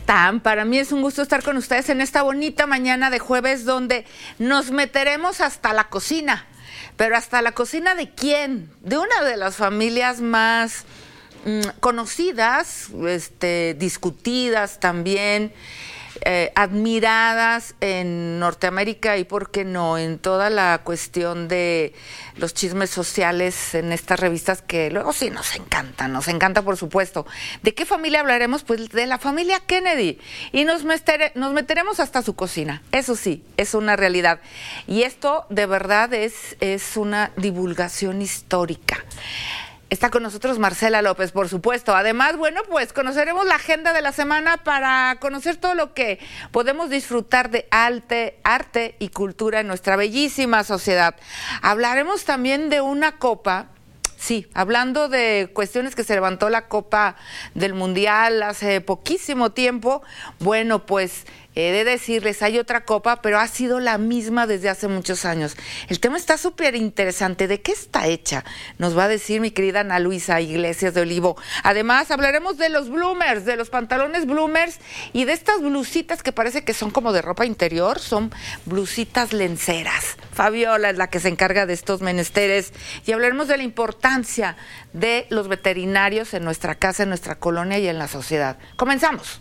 están? Para mí es un gusto estar con ustedes en esta bonita mañana de jueves donde nos meteremos hasta la cocina. Pero ¿hasta la cocina de quién? De una de las familias más conocidas, discutidas también, admiradas en Norteamérica y, ¿por qué no?, en toda la cuestión de los chismes sociales en estas revistas que luego sí nos encanta por supuesto. ¿De qué familia hablaremos? Pues de la familia Kennedy, y nos meteremos hasta su cocina. Eso sí, es una realidad. Y esto de verdad es una divulgación histórica. Está con nosotros Marcela López, por supuesto. Además, bueno, pues conoceremos la agenda de la semana para conocer todo lo que podemos disfrutar de arte y cultura en nuestra bellísima sociedad. Hablaremos también de una copa. Sí, hablando de cuestiones que se levantó la Copa del Mundial hace poquísimo tiempo. Bueno, pues he de decirles, hay otra copa, pero ha sido la misma desde hace muchos años. El tema está súper interesante. ¿De qué está hecha? Nos va a decir mi querida Ana Luisa Iglesias de Olivo. Además, hablaremos de los bloomers, de los pantalones bloomers y de estas blusitas que parece que son como de ropa interior. Son blusitas lenceras. Fabiola es la que se encarga de estos menesteres. Y hablaremos de la importancia de los veterinarios en nuestra casa, en nuestra colonia y en la sociedad. Comenzamos.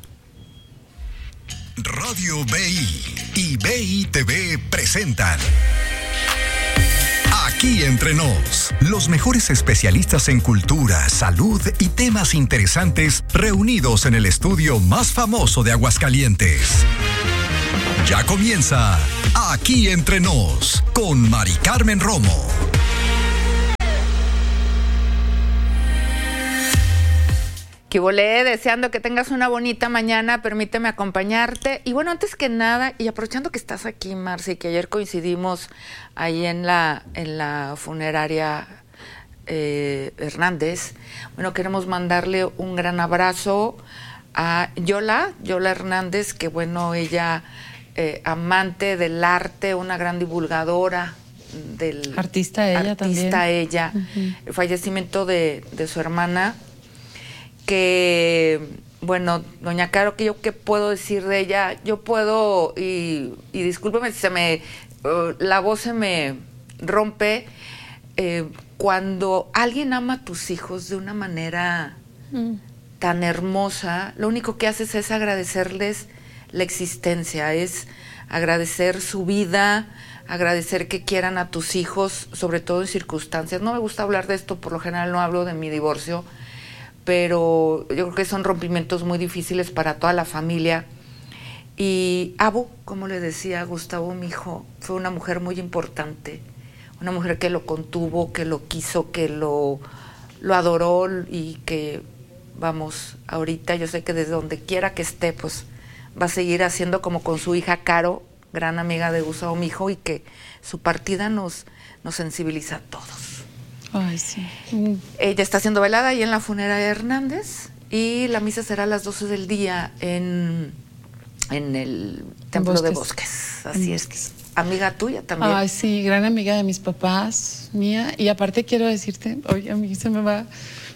Radio BI y BI TV presentan Aquí Entre Nos, los mejores especialistas en cultura, salud y temas interesantes reunidos en el estudio más famoso de Aguascalientes. Ya comienza Aquí Entre Nos con Mari Carmen Romo. Que volé, deseando que tengas una bonita mañana, permíteme acompañarte. Y bueno, antes que nada, y aprovechando que estás aquí, Marci, que ayer coincidimos ahí en la funeraria Hernández, bueno, queremos mandarle un gran abrazo a Yola Hernández, que bueno, ella, amante del arte, una gran divulgadora del... Artista ella también. El fallecimiento de su hermana, que, bueno, doña Caro, que yo qué puedo decir de ella. Yo puedo, y discúlpeme si la voz se me rompe, cuando alguien ama a tus hijos de una manera tan hermosa, lo único que haces es agradecerles la existencia, es agradecer su vida, agradecer que quieran a tus hijos, sobre todo en circunstancias. No me gusta hablar de esto, por lo general no hablo de mi divorcio, pero yo creo que son rompimientos muy difíciles para toda la familia. Y Abu, como le decía Gustavo, mi hijo, fue una mujer muy importante, una mujer que lo contuvo, que lo quiso, que lo adoró, y que, vamos, ahorita yo sé que desde donde quiera que esté, pues va a seguir haciendo como con su hija Caro, gran amiga de Gustavo, mi hijo, y que su partida nos sensibiliza a todos. Ay, sí. Ella está siendo velada ahí en la funeraria Hernández, y la misa será a las 12 del día en el Templo de Bosques. Así es. Amiga tuya también. Ay, sí, gran amiga de mis papás, mía. Y aparte quiero decirte, oye, a mí se me va...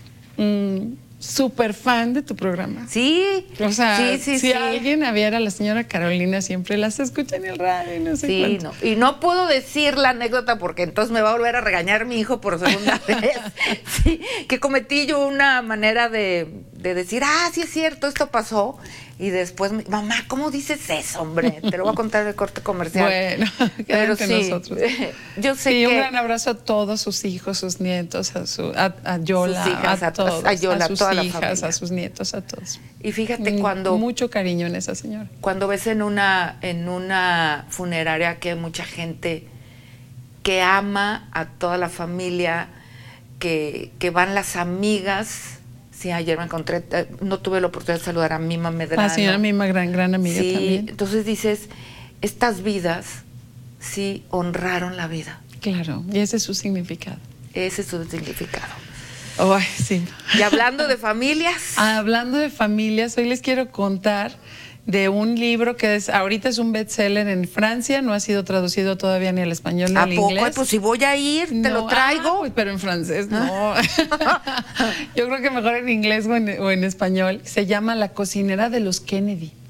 súper fan de tu programa. Sí. O sea, sí. Si alguien viera, la señora Carolina siempre las escucha en el radio y no sé cuánto. No. Y no puedo decir la anécdota porque entonces me va a volver a regañar mi hijo por segunda vez. Sí, que cometí yo una manera de decir, sí es cierto, esto pasó. Y después, mamá, ¿cómo dices eso, hombre? Te lo voy a contar en el corte comercial. Bueno, pero sí, nosotros. Yo sé que... un gran abrazo a todos sus hijos, sus nietos, a Yola, sus hijas, a todos, a Yola, sus toda hijas, la familia, a sus nietos, a todos. Y fíjate cuando... Mucho cariño en esa señora. Cuando ves en una funeraria que hay mucha gente que ama a toda la familia, que van las amigas... Sí, ayer me encontré, no tuve la oportunidad de saludar a Mima Medrano. La señora Mima, gran amiga también. Entonces dices, estas vidas, sí, honraron la vida. Claro, y ese es su significado. Ese es su significado. Ay, sí. Y hablando de familias. Hablando de familias, hoy les quiero contar de un libro que ahorita es un bestseller en Francia, no ha sido traducido todavía ni al español ni al inglés. ¿A poco? Pues si voy a ir, te lo traigo. Pero en francés no. Yo creo que mejor en inglés o en español. Se llama La cocinera de los Kennedy.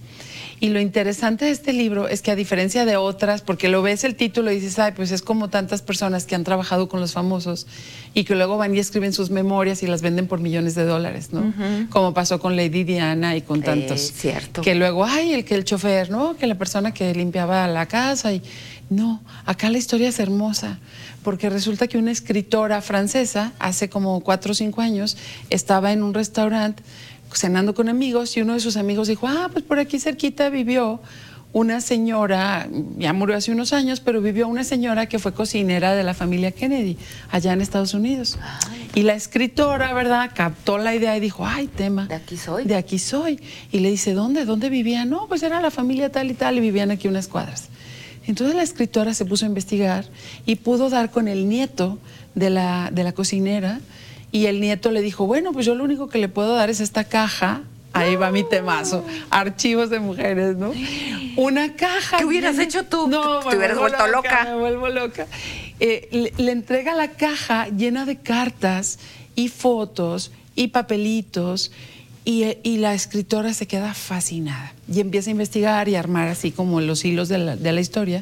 Y lo interesante de este libro es que a diferencia de otras, porque lo ves el título y dices, ay, pues es como tantas personas que han trabajado con los famosos y que luego van y escriben sus memorias y las venden por millones de dólares, ¿no? Como pasó con Lady Diana y con tantos. Cierto. Que luego, ay, el chofer, ¿no? Que la persona que limpiaba la casa y... No, acá la historia es hermosa, porque resulta que una escritora francesa, hace como 4 o 5 años, estaba en un restaurante cenando con amigos y uno de sus amigos dijo, pues por aquí cerquita vivió una señora, ya murió hace unos años, pero vivió una señora que fue cocinera de la familia Kennedy, allá en Estados Unidos. Y la escritora, ¿verdad?, captó la idea y dijo, ay, tema. De aquí soy. De aquí soy. Y le dice, ¿dónde vivían? No, pues era la familia tal y tal y vivían aquí unas cuadras. Entonces la escritora se puso a investigar y pudo dar con el nieto de la cocinera y el nieto le dijo, bueno, pues yo lo único que le puedo dar es esta caja. Ahí va mi temazo, archivos de mujeres, ¿no? Una caja. ¿Qué hubieras hecho tú? No, te hubieras vuelto loca. Me vuelvo loca. Le entrega la caja llena de cartas y fotos y papelitos y la escritora se queda fascinada y empieza a investigar y a armar así como los hilos de la historia.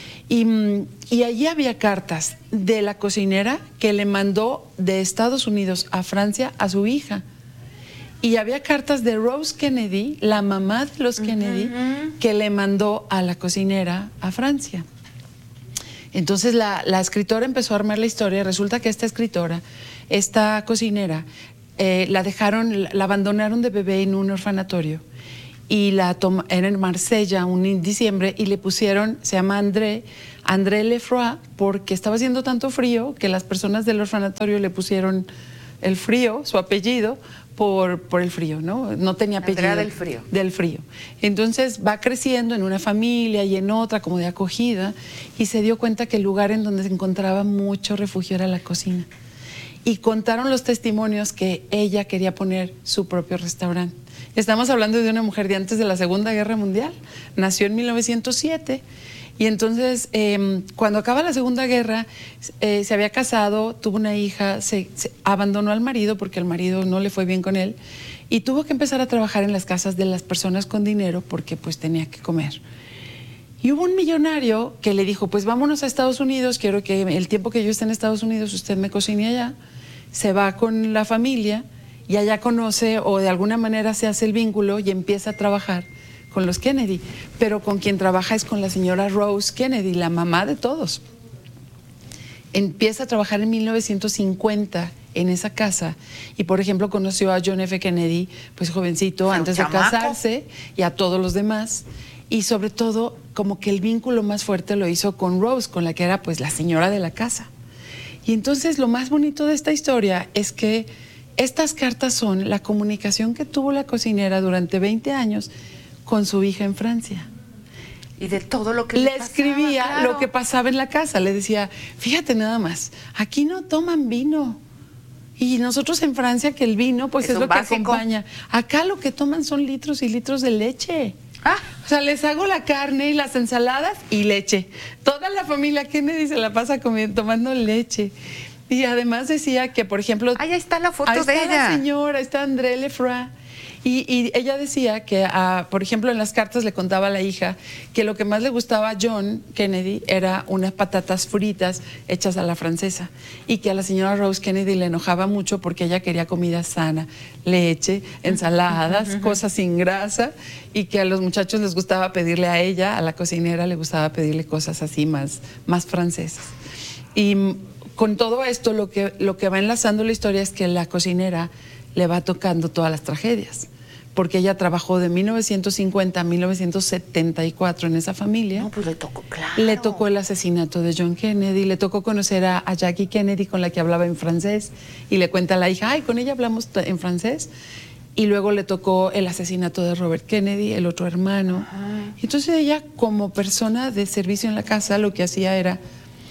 Y allí había cartas de la cocinera que le mandó de Estados Unidos a Francia a su hija. Y había cartas de Rose Kennedy, la mamá de los Kennedy, que le mandó a la cocinera a Francia. Entonces la escritora empezó a armar la historia. Resulta que esta escritora, esta cocinera, la abandonaron de bebé en un orfanatorio. Y era en Marsella, en diciembre, y le pusieron, se llama André Lefroy, porque estaba haciendo tanto frío que las personas del orfanatorio le pusieron el frío, su apellido, por el frío, ¿no? No tenía apellido. Andrea del frío. Del frío. Entonces va creciendo en una familia y en otra, como de acogida, y se dio cuenta que el lugar en donde se encontraba mucho refugio era la cocina. Y contaron los testimonios que ella quería poner su propio restaurante. Estamos hablando de una mujer de antes de la Segunda Guerra Mundial. Nació en 1907. Y entonces, cuando acaba la Segunda Guerra, se había casado, tuvo una hija, se abandonó al marido porque el marido no le fue bien con él y tuvo que empezar a trabajar en las casas de las personas con dinero porque pues tenía que comer. Y hubo un millonario que le dijo, pues vámonos a Estados Unidos, quiero que el tiempo que yo esté en Estados Unidos usted me cocine allá. Se va con la familia y allá conoce o de alguna manera se hace el vínculo y empieza a trabajar con los Kennedy, pero con quien trabaja es con la señora Rose Kennedy, la mamá de todos. Empieza a trabajar en 1950 en esa casa y, por ejemplo, conoció a John F. Kennedy, pues jovencito, antes de casarse, y a todos los demás. Y sobre todo, como que el vínculo más fuerte lo hizo con Rose, con la que era pues la señora de la casa. Y entonces lo más bonito de esta historia es que estas cartas son la comunicación que tuvo la cocinera durante 20 años con su hija en Francia. Y de todo lo que le escribía, claro, lo que pasaba en la casa. Le decía, fíjate nada más, aquí no toman vino. Y nosotros en Francia, que el vino pues es lo básico que acompaña. Acá lo que toman son litros y litros de leche. O sea, les hago la carne y las ensaladas y leche. Toda la familia Kennedy se la pasa tomando leche. Y además decía que, por ejemplo... Ahí está la foto de ella. Ahí está la señora, ahí está André Lefroy. Y ella decía que, por ejemplo, en las cartas le contaba a la hija que lo que más le gustaba a John Kennedy era unas patatas fritas hechas a la francesa y que a la señora Rose Kennedy le enojaba mucho porque ella quería comida sana, leche, ensaladas, cosas sin grasa, y que a los muchachos les gustaba pedirle a ella, a la cocinera, le gustaba pedirle cosas así más francesas. Y con todo esto lo que va enlazando la historia es que la cocinera le va tocando todas las tragedias, porque ella trabajó de 1950 a 1974 en esa familia. No, pues le tocó, claro. Le tocó el asesinato de John Kennedy, le tocó conocer a Jackie Kennedy, con la que hablaba en francés, y le cuenta a la hija, ay, con ella hablamos en francés. Y luego le tocó el asesinato de Robert Kennedy, el otro hermano. Entonces ella, como persona de servicio en la casa, lo que hacía era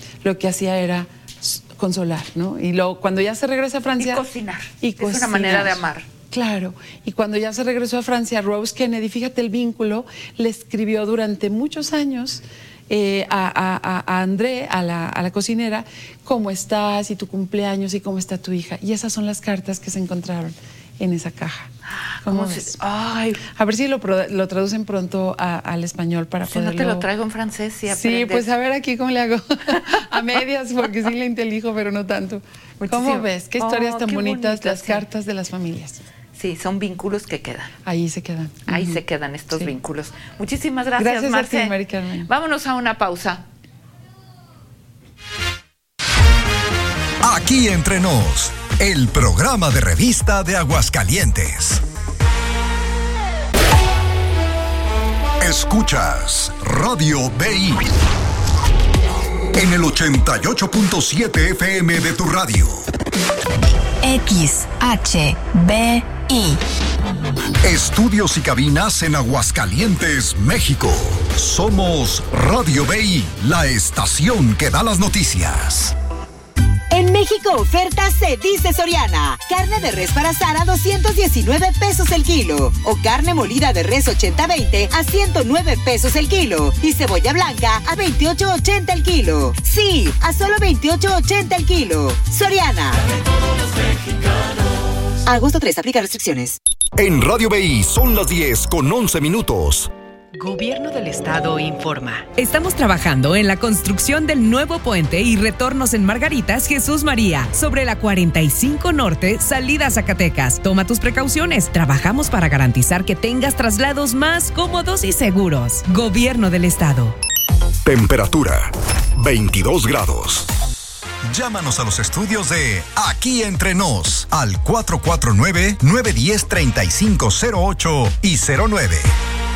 consolar, ¿no? Y luego, cuando ya se regresa a Francia... Y cocinar. Es una manera de amar. Claro. Y cuando ya se regresó a Francia, Rose Kennedy, fíjate el vínculo, le escribió durante muchos años a André, a la cocinera, ¿cómo estás? Y tu cumpleaños, y cómo está tu hija. Y esas son las cartas que se encontraron en esa caja. ¿Cómo ves? Ay. A ver si lo traducen pronto al español para poderlo... Si no te lo traigo en francés, sí aprendes. Sí, pues a ver aquí cómo le hago. A medias, porque sí le intelijo, pero no tanto. Muchísimo. ¿Cómo ves? ¿Qué historias tan bonitas las cartas de las familias? Sí, son vínculos que quedan. Ahí se quedan. Ahí se quedan estos vínculos. Muchísimas gracias, Marce. Gracias a ti, Mari Carmen. Vámonos a una pausa. Aquí Entre Nos, el programa de revista de Aguascalientes. Escuchas Radio BI en el 88.7 FM de tu radio. XHBI. Estudios y cabinas en Aguascalientes, México. Somos Radio BI, la estación que da las noticias. En México, oferta se dice Soriana. Carne de res para asar a 219 pesos el kilo. O carne molida de res 80-20 a 109 pesos el kilo. Y cebolla blanca a 28.80 el kilo. Sí, a solo 28.80 el kilo. Soriana. Agosto 3, aplica restricciones. En Radio BI son las 10:11. Gobierno del Estado informa. Estamos trabajando en la construcción del nuevo puente y retornos en Margaritas Jesús María, sobre la 45 Norte, salida a Zacatecas. Toma tus precauciones. Trabajamos para garantizar que tengas traslados más cómodos y seguros. Gobierno del Estado. Temperatura, 22 grados. Llámanos a los estudios de Aquí Entre Nos al 449-910-3508 y 09.